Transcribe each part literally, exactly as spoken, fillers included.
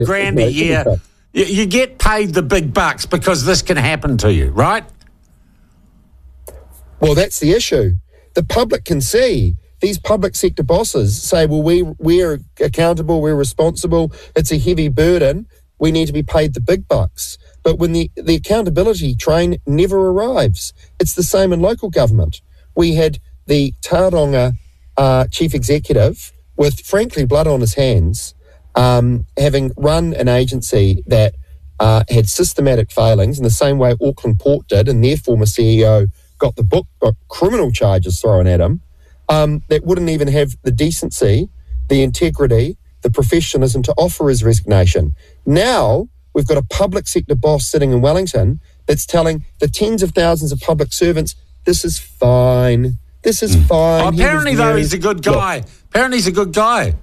grand a year. You, you get paid the big bucks because this can happen to you, right? Well, that's the issue. The public can see. These public sector bosses say, well, we, we're accountable, we're responsible, it's a heavy burden, we need to be paid the big bucks. But when the, the accountability train never arrives, it's the same in local government. We had the Tauranga uh, chief executive with, frankly, blood on his hands, um, having run an agency that uh, had systematic failings in the same way Auckland Port did, and their former C E O got the book, got criminal charges thrown at him, um, that wouldn't even have the decency, the integrity, the professionalism to offer his resignation. Now we've got a public sector boss sitting in Wellington that's telling the tens of thousands of public servants, this is fine, this is fine. Oh, apparently, he though, he's a good guy. Look, apparently he's a good guy.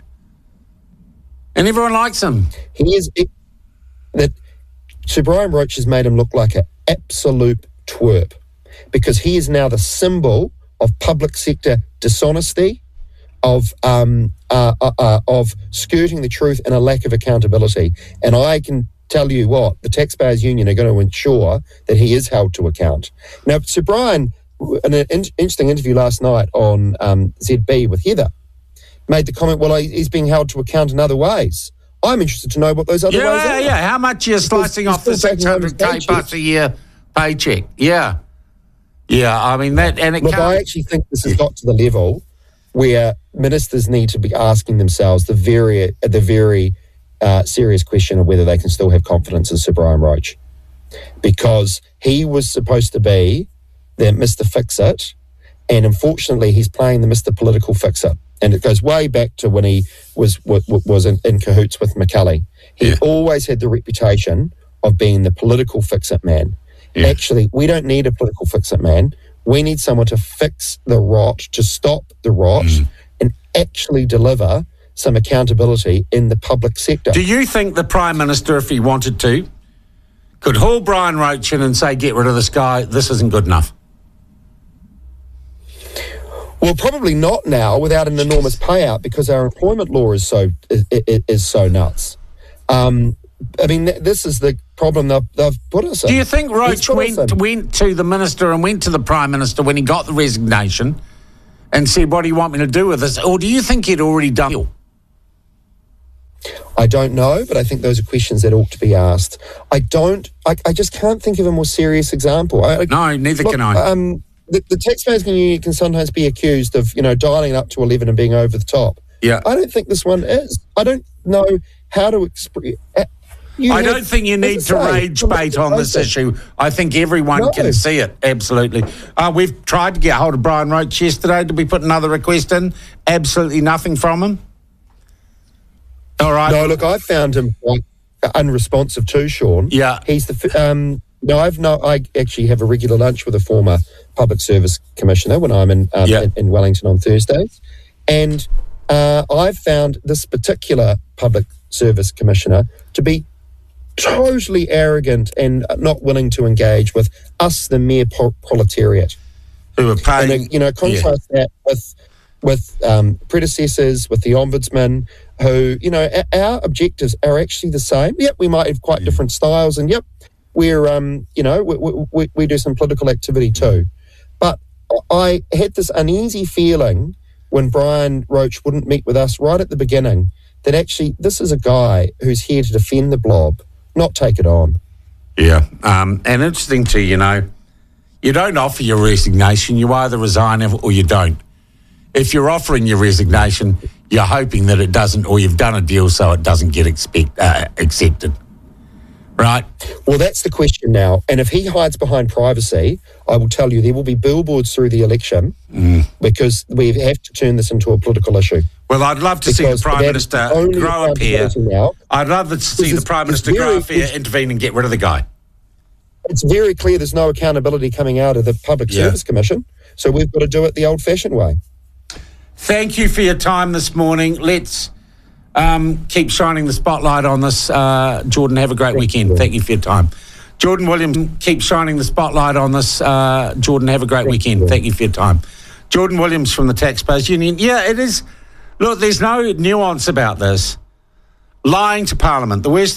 And everyone likes him. He is. It, that Sir Brian Roche has made him look like an absolute twerp, because he is now the symbol of public sector dishonesty, of um, uh, uh, uh, of skirting the truth and a lack of accountability. And I can tell you what, the Taxpayers Union are going to ensure that he is held to account. Now, Sir Brian, in an in- interesting interview last night on um, Z B with Heather, made the comment, well, he's being held to account in other ways. I'm interested to know what those other yeah, ways are. Yeah, yeah, how much you're slicing off the six hundred K plus a year paycheck. Yeah. Yeah, I mean, that, and it Look, can't... I actually think this has got to the level where ministers need to be asking themselves the very, the very uh, serious question of whether they can still have confidence in Sir Brian Roche. Because he was supposed to be the Mister Fix-It, and unfortunately he's playing the Mister Political Fix-It. And it goes way back to when he was was in, in cahoots with McCulley. He yeah. always had the reputation of being the political fix-it man. Yeah. Actually, we don't need a political fix-it man. We need someone to fix the rot, to stop the rot, mm. and actually deliver some accountability in the public sector. Do you think the Prime Minister, if he wanted to, could haul Brian Roche in and say, get rid of this guy, this isn't good enough? Well, probably not now without an enormous payout, because our employment law is so is, is so nuts. Um, I mean, this is the problem they've, they've put us in. Do you think Roche went, went to the Minister and went to the Prime Minister when he got the resignation and said, what do you want me to do with this? Or do you think he'd already done it? I don't know, but I think those are questions that ought to be asked. I don't, I, I just can't think of a more serious example. I, no, neither look, can I. Um, The, the Taxpayers Union can sometimes be accused of, you know, dialing up to eleven and being over the top. Yeah. I don't think this one is. I don't know how to express. I don't think you need to rage bait on this issue. I think everyone no. can see it, absolutely. Uh, we've tried to get hold of Brian Roche yesterday. Did we put another request in? Absolutely nothing from him? All right. No, look, I found him quite unresponsive too, Sean. Yeah. He's the... Um, no, I've no. I actually have a regular lunch with a former Public Service Commissioner when I'm in, um, yeah. in, in Wellington on Thursdays. And uh, I've found this particular Public Service Commissioner to be totally arrogant and not willing to engage with us, the mere pro- proletariat. Who are paying... And, uh, you know, contrast yeah. that with, with um, predecessors, with the Ombudsman, who, you know, a- our objectives are actually the same. Yep, we might have quite yeah. different styles, and yep, we're, um, you know, we, we, we do some political activity too. But I had this uneasy feeling when Brian Roche wouldn't meet with us right at the beginning that actually this is a guy who's here to defend the blob, not take it on. Yeah, um, and interesting too, you know, you don't offer your resignation, you either resign or you don't. If you're offering your resignation, you're hoping that it doesn't, or you've done a deal so it doesn't get expect, uh, accepted. Right. Well, that's the question now. And if he hides behind privacy, I will tell you there will be billboards through the election mm. because we have to turn this into a political issue. Well, I'd love to see the Prime Minister grow up here. Now, I'd love to see the Prime Minister grow up here, intervene and get rid of the guy. It's very clear there's no accountability coming out of the Public yeah. Service Commission, so we've got to do it the old-fashioned way. Thank you for your time this morning. Let's... Um, keep shining the spotlight on this. Uh, Jordan, have a great Thank weekend. You. Thank you for your time. Jordan Williams, keep shining the spotlight on this. Uh, Jordan, have a great Thank weekend. You. Thank you for your time. Jordan Williams from the Taxpayers Union. Yeah, it is. Look, there's no nuance about this. lying to Parliament. The worst